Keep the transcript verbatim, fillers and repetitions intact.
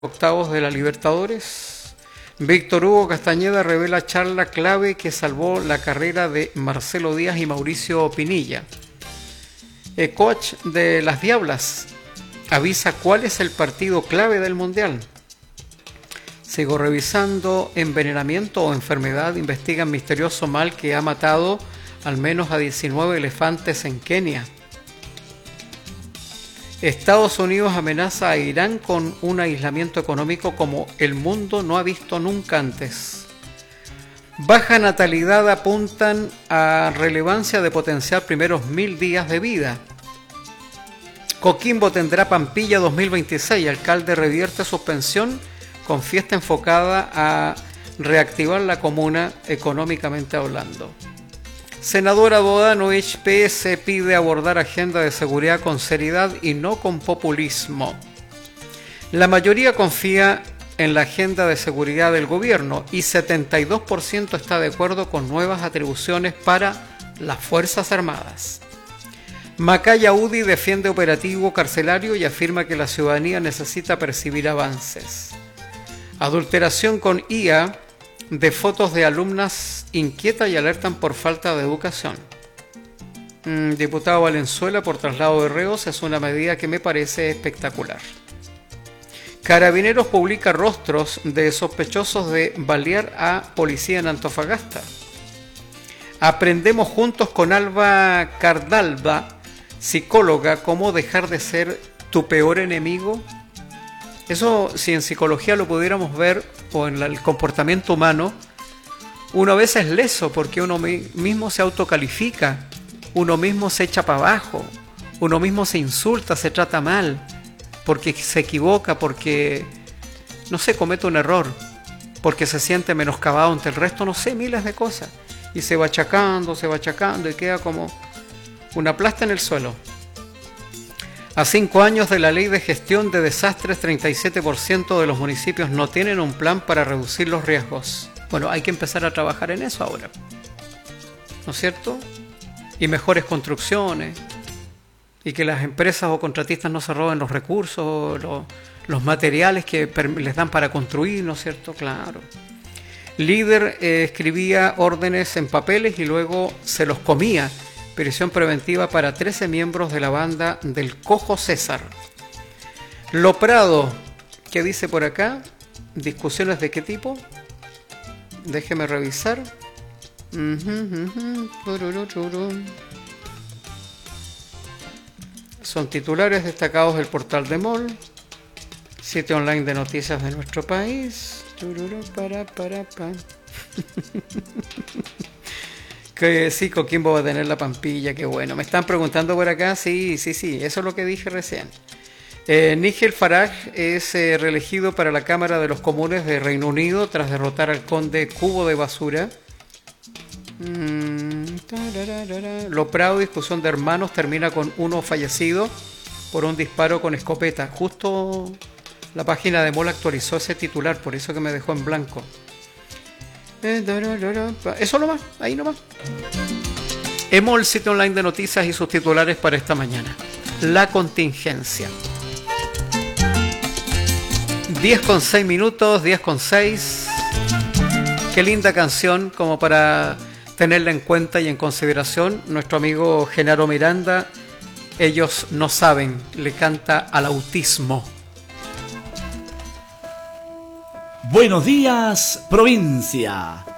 Octavos de la Libertadores. Víctor Hugo Castañeda revela charla clave que salvó la carrera de Marcelo Díaz y Mauricio Pinilla. El coach de las Diablas avisa cuál es el partido clave del Mundial. Sigo revisando. Envenenamiento o enfermedad. Investigan misterioso mal que ha matado al menos a diecinueve elefantes en Kenia. Estados Unidos amenaza a Irán con un aislamiento económico como el mundo no ha visto nunca antes. Baja natalidad apuntan a relevancia de potenciar primeros mil días de vida. Coquimbo tendrá Pampilla dos mil veintiséis. Alcalde revierte suspensión con fiesta enfocada a reactivar la comuna económicamente hablando. Senadora Bodanovich, P S pide abordar agenda de seguridad con seriedad y no con populismo. La mayoría confía en la agenda de seguridad del gobierno y setenta y dos por ciento está de acuerdo con nuevas atribuciones para las Fuerzas Armadas. Macaya UDI defiende operativo carcelario y afirma que la ciudadanía necesita percibir avances. Adulteración con I A de fotos de alumnas inquieta y alertan por falta de educación. Mm, diputado Valenzuela por traslado de reos es una medida que me parece espectacular. Carabineros publica rostros de sospechosos de balear a policía en Antofagasta. Aprendemos juntos con Alba Cardalba, psicóloga, cómo dejar de ser tu peor enemigo. Eso, si en psicología lo pudiéramos ver, o en el comportamiento humano, uno a veces es leso porque uno mismo se autocalifica, uno mismo se echa para abajo, uno mismo se insulta, se trata mal, porque se equivoca, porque, no sé, comete un error, porque se siente menoscabado ante el resto, no sé, miles de cosas. Y se va achacando, se va achacando y queda como una plasta en el suelo. A cinco años de la ley de gestión de desastres, treinta y siete por ciento de los municipios no tienen un plan para reducir los riesgos. Bueno, hay que empezar a trabajar en eso ahora, ¿no es cierto? Y mejores construcciones, y que las empresas o contratistas no se roben los recursos, los, los materiales que les dan para construir, ¿no es cierto? Claro. Líder eh, escribía órdenes en papeles y luego se los comía. Prisión preventiva para trece miembros de la banda del Cojo César. Loprado, ¿qué dice por acá? ¿Discusiones de qué tipo? Déjeme revisar. Son titulares destacados del portal de M O L, sitio online de noticias de nuestro país. Para, para, para. Que sí, Coquimbo va a tener la Pampilla, qué bueno. Me están preguntando por acá, sí, sí, sí, eso es lo que dije recién. Eh, Nigel Farage es eh, reelegido para la Cámara de los Comunes de Reino Unido tras derrotar al conde Cubo de Basura. Mm, Loprado, discusión de hermanos, termina con uno fallecido por un disparo con escopeta. Justo la página de M O L actualizó ese titular, por eso que me dejó en blanco. Eso nomás, ahí nomás. M O L, sitio online de noticias y sus titulares para esta mañana. La contingencia. diez con seis minutos, diez con seis. Qué linda canción como para tenerla en cuenta y en consideración. Nuestro amigo Genaro Miranda, ellos no saben, le canta al autismo. Buenos días, provincia.